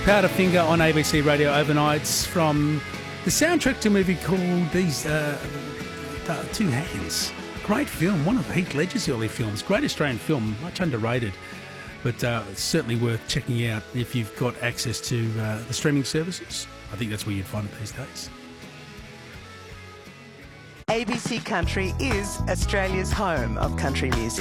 Powderfinger on ABC Radio overnights from the soundtrack to a movie called Two Hands. Great film, one of Heath Ledger's early films. Great Australian film, much underrated, but it's certainly worth checking out if you've got access to the streaming services. I think that's where you'd find it these days. ABC Country is Australia's home of country music.